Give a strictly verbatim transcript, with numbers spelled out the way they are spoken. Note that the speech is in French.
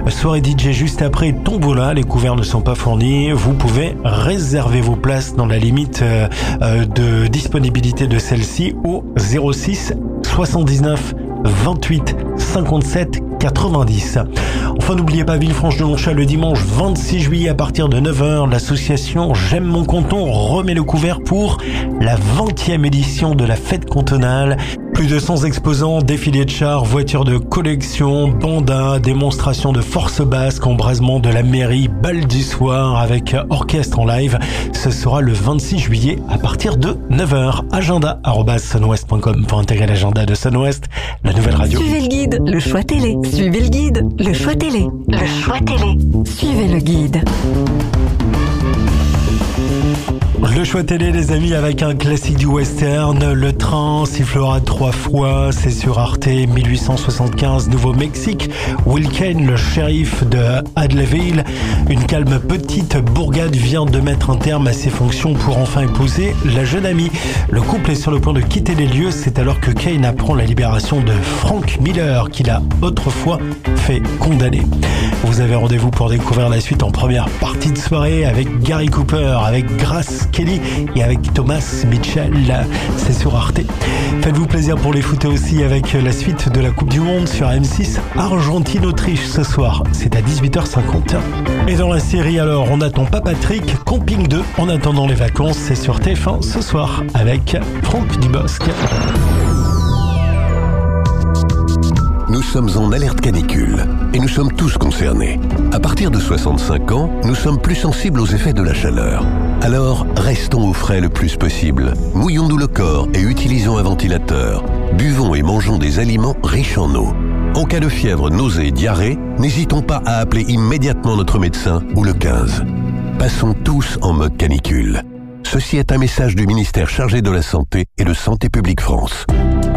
Soirée D J juste après Tombola. Les couverts ne sont pas fournis. Vous pouvez réserver vos places dans la limite euh, de disponibilité de celle-ci au zéro six soixante-dix-neuf vingt-huit cinquante-sept quatre-vingt-dix. Enfin, n'oubliez pas Villefranche-de-Longchat le dimanche vingt-six juillet à partir de neuf heures. L'association J'aime mon canton remet le couvert pour la vingtième édition de la fête cantonale. Plus de cent exposants, défilés de chars, voitures de collection, bandas, démonstrations de force basque, embrasement de la mairie, bal du soir avec orchestre en live. Ce sera le vingt-six juillet à partir de neuf heures. Agenda arobase sunwest point com pour intégrer l'agenda de Sunwest, la nouvelle radio. Suivez le guide, le choix télé. Suivez le guide, le choix télé. Le choix télé. Suivez le guide. Le choix télé, les amis, avec un classique du western. Le train sifflera trois fois. C'est sur Arte, mille huit cent soixante-quinze, Nouveau-Mexique. Will Kane, le shérif de Hadleyville. Une calme petite bourgade vient de mettre un terme à ses fonctions pour enfin épouser la jeune amie. Le couple est sur le point de quitter les lieux. C'est alors que Kane apprend la libération de Frank Miller, qu'il a autrefois fait condamner. Vous avez rendez-vous pour découvrir la suite en première partie de soirée avec Gary Cooper, avec Grace Kelly et avec Thomas Mitchell. C'est sur Arte. Faites-vous plaisir pour les foot aussi avec la suite de la Coupe du Monde sur M six. Argentine-Autriche ce soir, c'est à dix-huit heures cinquante. Et dans la série alors, on attend pas Patrick, Camping deux. En attendant les vacances, c'est sur T F un ce soir avec Franck Dubosc. Nous sommes en alerte canicule et nous sommes tous concernés. À partir de soixante-cinq ans, nous sommes plus sensibles aux effets de la chaleur. Alors, restons au frais le plus possible. Mouillons-nous le corps et utilisons un ventilateur. Buvons et mangeons des aliments riches en eau. En cas de fièvre, nausée, diarrhée, n'hésitons pas à appeler immédiatement notre médecin ou le quinze. Passons tous en mode canicule. Ceci est un message du ministère chargé de la Santé et de Santé publique France.